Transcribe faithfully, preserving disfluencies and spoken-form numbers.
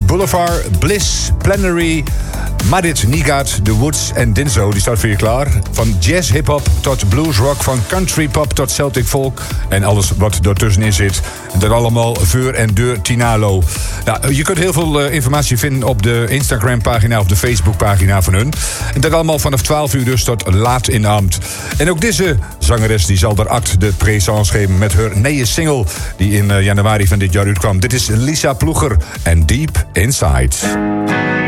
Boulevard, Bliss, Plenary, Madit, Nigat, The Woods en Dinzo. Die staat voor je klaar. Van jazz, hip-hop tot blues rock, van country pop tot Celtic folk en alles wat ertussenin zit. Dat allemaal voor en door Tinalo. Nou, je kunt heel veel uh, informatie vinden op de Instagram-pagina of de Facebook-pagina van hun. En dat allemaal vanaf twaalf uur dus tot laat in de avond. En ook deze zangeres die zal er act de présence geven met haar nieuwe single die in uh, januari van dit jaar uitkwam. Dit is Lisa Ploeger en Deep Inside.